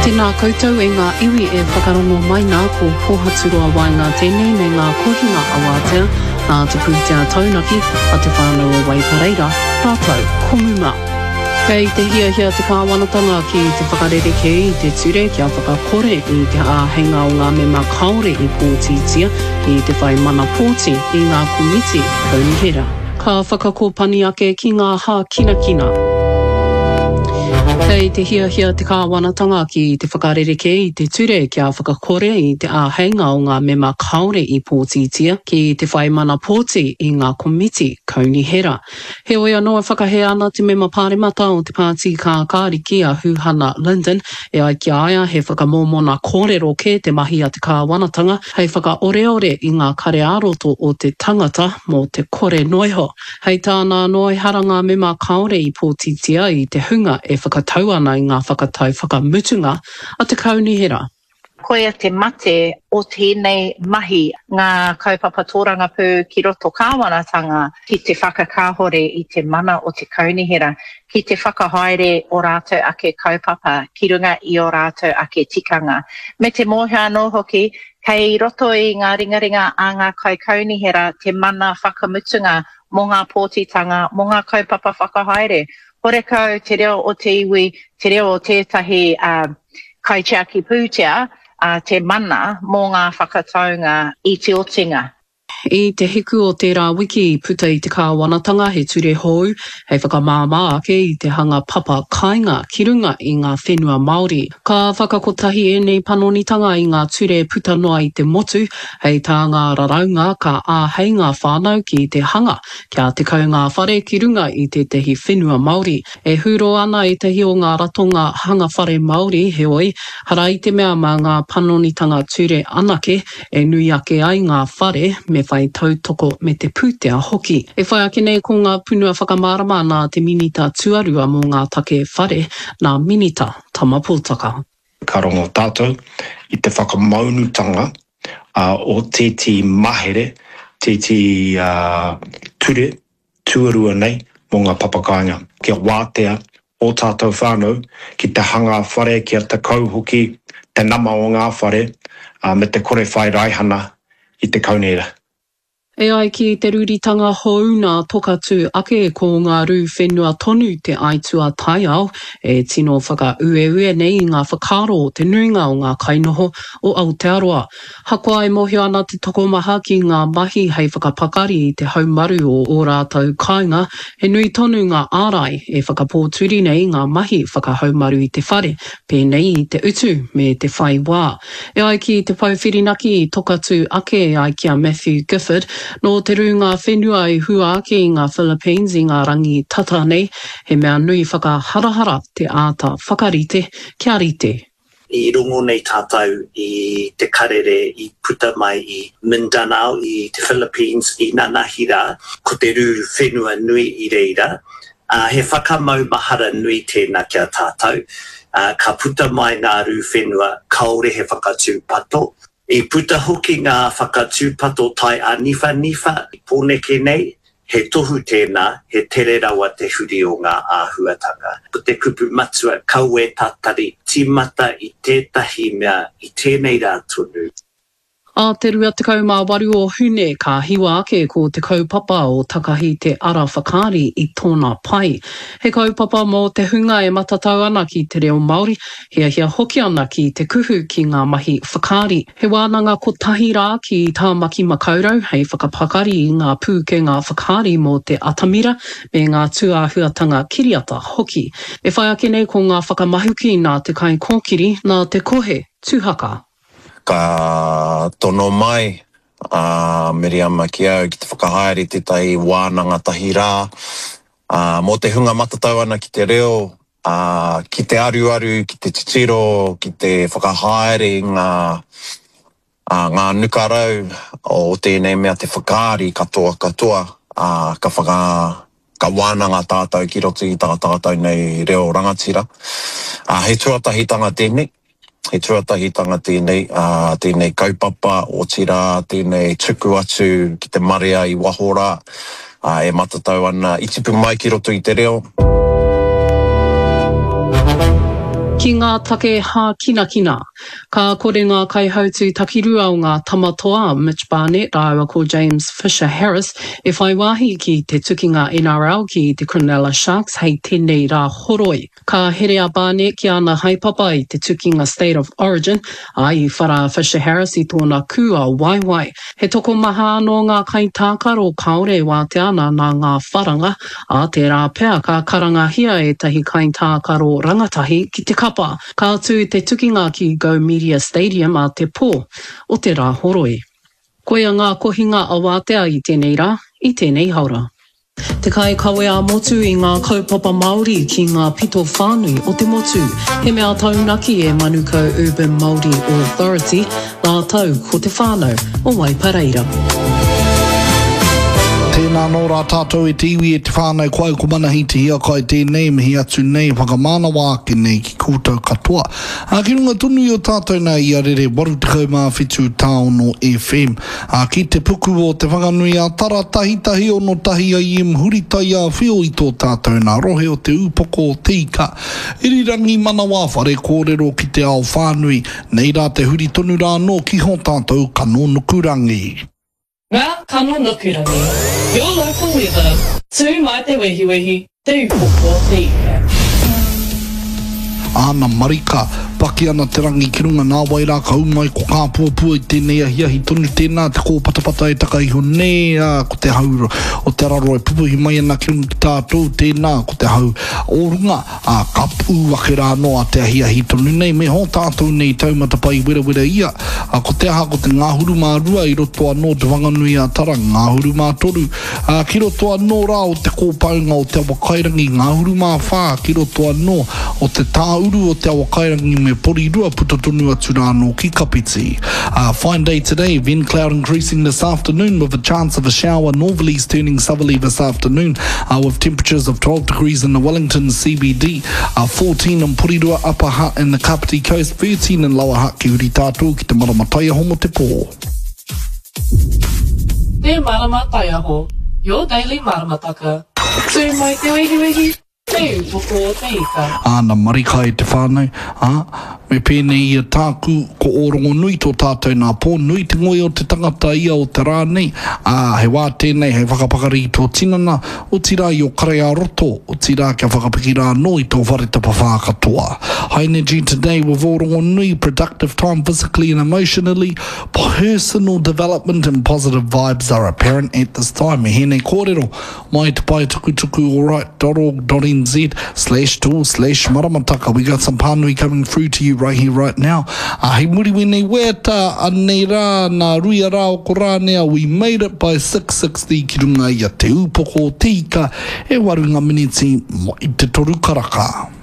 Tēnā koutou e ngā iwi e whakarongo mai nā ko pōhaturua wai ngā tēnei me ngā kohinga awātea nā te pūtea taunaki a te whānau o Waipareira, tātou komuma. Kei te hia te kāwanatanga ki te whakarereke i te ture kia whakakore i te āhenga o ngā mema kaore i pōtītia i te whai mana pōti i ngā kumiti kaunihera. Ka whakakopani ake ki ngā hā kinakina. Kei te hia te kāwanatanga ki te whakarereke i te ture kia whakakore i te āhenga o ngā mema kaore i pōtītia ki te whai mana pōti i ngā komiti kaunihera. He oia noa whakahe ana te mema pāremata o te pāti ka kāriki a Huhana Linden e ai ki aia he whakamōmona kōrero ke te mahi a te kāwanatanga hei whakaoreore i ngā kare aroto o te tangata mō te kore noiho. Hei tāna noi haranga mema kaore i pōtītia i te hunga e whakatau ana i ngā whakatau whakamutunga a te kaunihera. Koia te mate o tēnei mahi ngā kaupapa tōranga pū ki roto kāwanatanga ki te whakakāhore i te mana o te kaunihera, ki te whakahaere o rātou ake kaupapa, ki runga i o rātou ake tikanga. Me te mōhia anō hoki, kei roto i ngā ringaringa a ngā kaunihera, te mana whakamutunga mō ngā pōtitanga, mō ngā kaupapa whakahaere. Hore kau te reo o te iwi, te reo o tētahi kaitea ki pūtea, te mana mō ngā whakataunga i te otinga. I te hiku o tērā wiki puta i te kāwanatanga he ture hou, hei whakamāmā ake i te hanga papa kāinga ki runga i ngā whenua Māori. Ka whakakotahi e nei panonitanga i ngā ture puta noa i te motu, hei tā ngā raraunga ka āhei ngā whānau ki te hanga, kia te kau ngā whare ki runga i te tehi whenua Māori. E huro ana i te hi o ngā ratonga hanga whare Māori he oi, hara i te mea mā ngā panonitanga ture anake e nui ake ai ngā whare me whai tautoko me te pūtea hoki. E whai ake nei ko ngā punua whakamārama nā te minita tuarua mō ngā take whare, nā minita tamapōtaka. Ka rongo tātou i te whakamaunutanga o tēti mahere, tēti ture, tuarua nei mō ngā papakainga. Kia wātea o tātou whānau ki te hanga whare, kia te kauhoki, te nama o ngā whare, me te kore whai raihana i te kaunera. E ai ki te ruritanga hou nā tokatu ake ko ngā rū whenua tonu te aitua tai au e tino whaka ue nei ngā whakaro o te nuinga o ngā kainoho o Aotearoa. Hakoa e mohio ana te tokomaha ki ngā mahi hei whakapakari i te haumaru o rātou kāinga he nui tonu ngā ārai e whakapōturi nei ngā mahi whakahaumaru i te whare, pēnei i te utu me te whai wā. E ai ki te pauwhirinaki i tokatu ake e ai ki a Matthew Gifford, no te runga whenua i hua ake i ngā Philippines i ngā rangi tata nei, he mea nui whakaharahara te āta whakarite kia rite. I rungo nei tātou i te karere i puta mai i Mindanao i te Philippines i Nanahira, ko te rū whenua nui i reira. He whakamaumahara nui tēnā kia tātou. Ka puta mai ngā rū whenua kaore he whakatū pato. I puta hoki ngā whakatūpato tai a niwha, i pōneke nei, he tohu tēnā, he tere rawa te huri o ngā āhuatanga. Po te kupu matua kau e tatari, timata i tētahi mea i tēnei rā tonu. A te rua te kaumāwaru o hune ka hiwa ake ko te kaupapa o takahi te ara whakari i tōna pai. He kaupapa mō te hunga e matatau ana ki te reo Māori, hia hoki ana ki te kuhu ki ngā mahi whakari. He wānanga ko tahi rā ki tā maki makaurau, hei whakapakari i ngā pūkenga whakari mō te atamira me ngā tuāhuatanga kiriata hoki. E whai ake nei ko ngā whakamahuki nā te kai kōkiri, nā te kohe tūhaka. Ka tono mai, Miriama ki au ki te whakahaere te tai wānanga tahi rā, mō te hunga matatau ana ki te reo, ki te aruaru, ki te titiro, ki te whakahaere ngā nukarau o tēnei mea te whakaari katoa, ka wānanga tātou ki roto i tātou nei reo rangatira. He tuatahitanga tēnei. He tuatahitanga tēnei kaupapa o tira, tēnei tuku atu ki te marea i wahora, e matatau ana i tipu mai ki roto i te reo. Ki ngā take hā kina kina, ka kore ngā kaihautu takirua o ngā tamatoa Mitch Barnett, Iowa ko James Fisher Harris, e whai wahi ki te tukinga NRL ki te Cronulla Sharks hei tēnei rā horoi. Ka herea Barnett ki ana haipapa i te tukinga State of Origin, a i whara Fisher Harris i tōna kua waiwai. He toko maha anō ngā kaitākaro kaore wā te ana nā ngā wharanga, a te rā pēr ka karangahia e tahi kaitākaro rangatahi ki te kapa. Ka atu te tukinga ki Go Media Stadium a te pō o te rā horoi. Koia ngā kohinga a wātea i tēnei rā, i tēnei haura. Te kai kawe a motu i ngā kaupapa Māori ki ngā pito whānui o te motu. He mea taunaki e Manuka Urban Māori Authority, ngā tau ko te whānau o Waipareira. Tēnā nō rā tātou e te iwi e te whānau koe ko manahi te hia kai tēnei mihi atu nei whakamana wāke nei ki kūtau katoa. Ki runga tunu i o tātou nei i arere waru te kaumā whitu tāono FM. Ki te puku o te whanganui a tara tahi o no tahi a i huritai a whio i tō tātou nā rohe o te upoko o te ika. Irirangi mana wā whare kōrero ki te ao whānui. Nei rā te huri tonu rā no ki ho tātou kano nukurangi. Ngā kano nukurangi. Your local weather. Tū mai te wehiwehi, te upoko te ika. Ana marika, paki ana te rangi ki runga nā waira ka umai ko kā puapua i tēnei ahiahi tonu tēnā te kō patapata e taka iho nei ko te hau o te raro e pupuhi mai ana ki runga ki tātou tēnā ko te hau o runga ka pū wake rā no a te ahiahi tonu nei me ho tātou nei taumata pai wera ia ko te aha ko te ngāhuru mā rua i roto anō te wanganui a tara ngāhuru mā toru ki roto anō rā o te kōpaunga o te awakairangi ngāhuru mā whā ki roto anō o te tāuru o te awakairangi me porirua puto tonu atu rāno ki kapiti. Fine day today, wind cloud increasing this afternoon with a chance of a shower, northerlies turning southerly this afternoon with temperatures of 12 degrees in the Wellington CBD, 14 in Porirua Upper Hutt and the Kapiti Coast, 13 in Lower Hutt ki uri tātou ki te Maramatai Homo te pō. Te Maramatai Aho, your daily Maramataka. Tū mai te wehiwehi. Ana marika e te whānau, me pēnei i a tāku ko orongo nui tō tātou nā pō, nui te ngoi o te tangata ia o te rā nei, he wā tēnei, hei whakapakari i tō tinana, o tira i o karea roto, o tira kia whakapiki rā no i tō wharetapa whākatoa. High energy today with orongo nui, productive time physically and emotionally, personal development and positive vibes are apparent at this time. Me hēnei kōrero, mai te pai tukutuku alright.org.nz/tool/maramataka. We got some pānui coming through to you right here, right now. Hei muri wene weta, anei rā, nā rui a rā o korānea, we made it by 6:60 ki runga i a te upoko o te ika, e warunga miniti mo i te toru karaka.